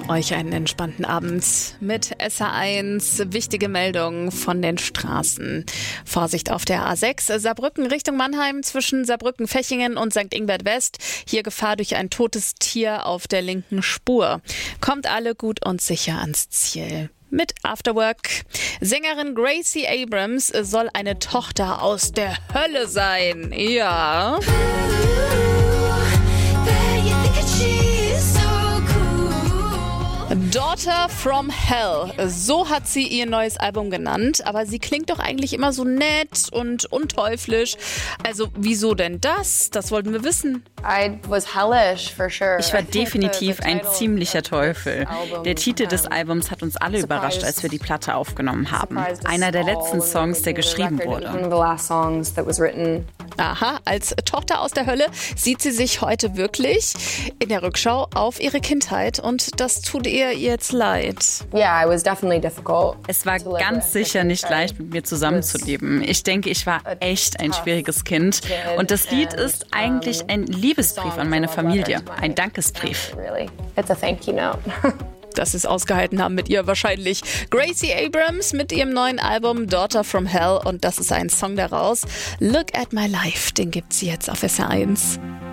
Euch einen entspannten Abend mit SR1. Wichtige Meldungen von den Straßen. Vorsicht auf der A6 Saarbrücken Richtung Mannheim zwischen Saarbrücken-Fechingen und St. Ingbert West. Hier Gefahr durch ein totes Tier auf der linken Spur. Kommt alle gut und sicher ans Ziel. Mit Afterwork. Sängerin Gracie Abrams soll eine Tochter aus der Hölle sein. Ja. Daughter from Hell, so hat sie ihr neues Album genannt, aber sie klingt doch eigentlich immer so nett und unteuflisch. Also wieso denn das? Das wollten wir wissen. Ich war definitiv ein ziemlicher Teufel. Der Titel des Albums hat uns alle überrascht, als wir die Platte aufgenommen haben. Einer der letzten Songs, der geschrieben wurde. Aha, als Tochter aus der Hölle sieht sie sich heute wirklich in der Rückschau auf ihre Kindheit und das tut ihr jetzt leid. Es war ganz sicher nicht leicht, mit mir zusammenzuleben. Ich denke, ich war echt ein schwieriges Kind. Und das Lied ist eigentlich ein Liebesbrief an meine Familie, ein Dankesbrief. Dass sie es ausgehalten haben mit ihr wahrscheinlich. Gracie Abrams mit ihrem neuen Album Daughter from Hell und das ist ein Song daraus. Look at My Life, den gibt's jetzt auf SR1.